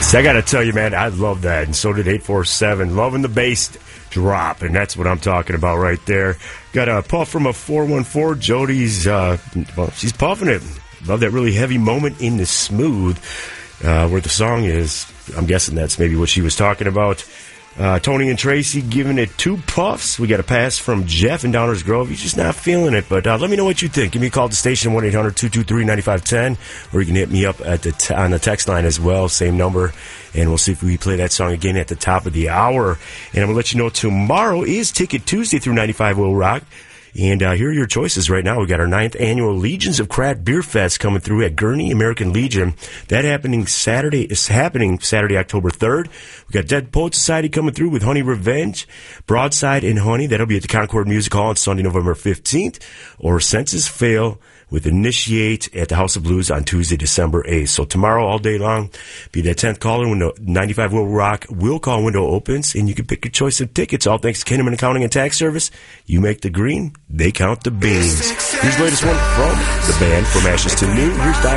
I got to tell you, man, I love that. And so did 847. Loving the bass drop. And that's what I'm talking about right there. Got a puff from a 414. Jody's, she's puffing it. Love that really heavy moment in the smooth where the song is. I'm guessing that's maybe what she was talking about. Tony and Tracy giving it 2 puffs. We got a pass from Jeff in Downers Grove. He's just not feeling it, but let me know what you think. Give me a call at the station, 1-800-223-9510, or you can hit me up at on the text line as well, same number, and we'll see if we play that song again at the top of the hour. And I'm going to let you know tomorrow is Ticket Tuesday through 95 Will Rock. And here are your choices right now. We got our 9th annual Legions of Craft Beer Fest coming through at Gurney American Legion. That happening Saturday, October 3rd. We got Dead Poet Society coming through with Honey Revenge, Broadside and Honey. That'll be at the Concord Music Hall on Sunday, November 15th. Or Senses Fail with Initiate at the House of Blues on Tuesday, December 8th. So tomorrow, all day long, be that 10th caller when the 95 Will Rock will call window opens, and you can pick your choice of tickets. All thanks to Kinnaman Accounting and Tax Service. You make the green, they count the beans. Here's the latest one from the band From Ashes to New. Here's